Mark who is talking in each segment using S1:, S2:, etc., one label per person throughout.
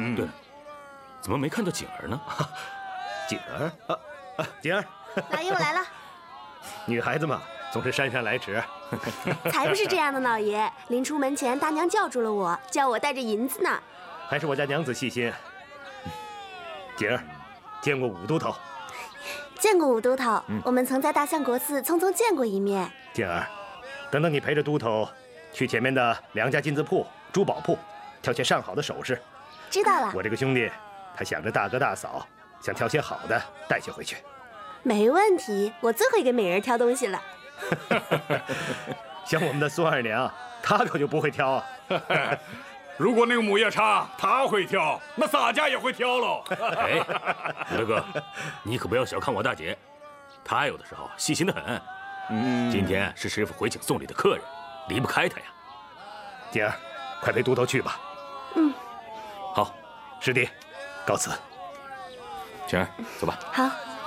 S1: 对了，怎么没看到景儿呢？
S2: 景儿景儿，
S3: 老爷，我来了。
S2: 女孩子嘛，总是姗姗来迟。
S3: 才不是这样的，老爷。临出门前，大娘叫住了我，叫我带着银子呢。
S2: 还是我家娘子细心。景儿，见过武都头？
S3: 见过武都头，我们曾在大相国寺匆匆见过一面。
S2: 景儿，等等你陪着都头去前面的梁家金子铺、珠宝铺，挑些上好的首饰。
S3: 知道了。
S2: 我这个兄弟，他想着大哥大嫂，想挑些好的带些回去。
S3: 没问题，我最会给美人挑东西了。
S2: 像我们的孙二娘，她可就不会挑啊。
S4: 如果那个母夜叉他会挑，那洒家也会挑喽。
S1: 哎，武大哥，你可不要小看我大姐，她有的时候细心得很。今天是师傅回请送礼的客人，离不开她呀。
S2: 景儿，快陪都头去吧。
S1: 好，
S2: 师弟，告辞。
S1: 晴儿，走吧。
S3: 好。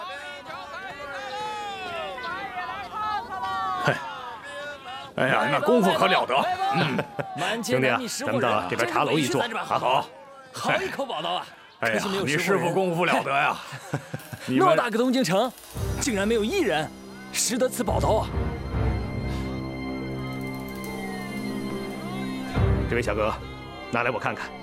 S4: 哎呀，那功夫可了得。
S2: 兄弟啊，咱们到这边茶楼一坐。
S4: 好，
S5: 好一口宝刀啊！
S4: 哎呀，你师傅功夫了得呀！
S5: 偌大个东京城，竟然没有一人识得此宝刀啊！
S2: 这位小哥，拿来我看看。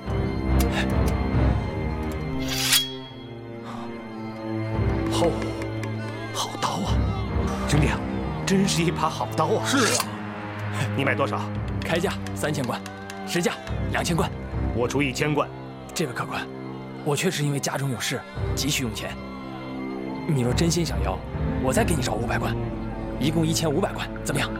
S2: 好刀啊！兄弟啊，真是一把好刀啊！
S4: 是啊。
S2: 你买多少？
S5: 开价3000贯，实价2000贯。
S2: 我出1000贯。
S5: 这位客官，我确实因为家中有事，急需用钱。你若真心想要，我再给你找500贯，一共1500贯，怎么样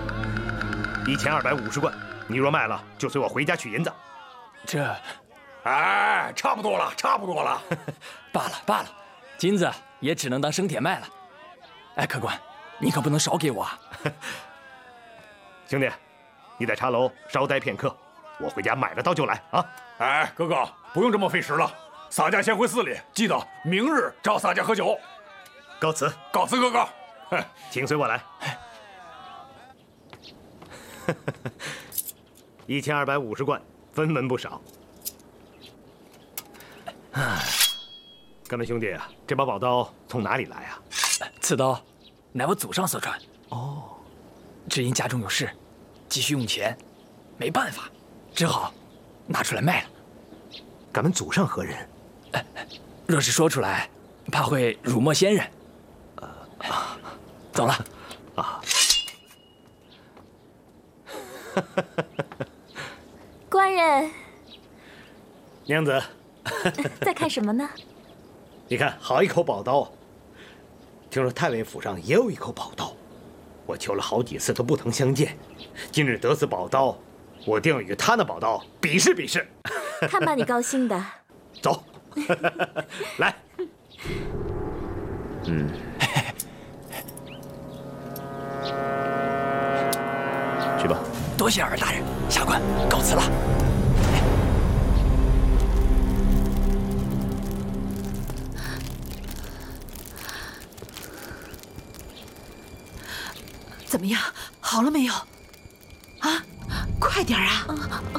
S2: ？1250贯。你若卖了，就随我回家取银子。
S5: 这，
S4: 哎，差不多了，差不多了。
S5: 罢了，金子也只能当生铁卖了。哎，客官，你可不能少给我啊！
S2: 兄弟，你在茶楼稍待片刻，我回家买了刀就来啊！
S4: 哎，哥哥，不用这么费时了，洒家先回寺里，记得明日找洒家喝酒。
S2: 告辞，
S4: 告辞，哥哥。
S2: 请随我来。1250贯，分文不少。各位兄弟啊，这把宝刀从哪里来啊？
S5: 此刀乃我祖上所传。只因家中有事，急需用钱，没办法，只好拿出来卖了。
S2: 咱们祖上何人？
S5: 若是说出来，怕会辱没先人。走了。
S3: 官人，
S2: 娘子，
S3: 在看什么呢？
S2: 你看，好一口宝刀。听说太尉府上也有一口宝刀，我求了好几次都不曾相见。今日得此宝刀，我定要与他那宝刀比试比试。
S3: 看把你高兴的。
S2: 走，来。去吧。
S5: 多谢二大人，下官告辞了。
S6: 怎么样？好了没有？啊，快点啊！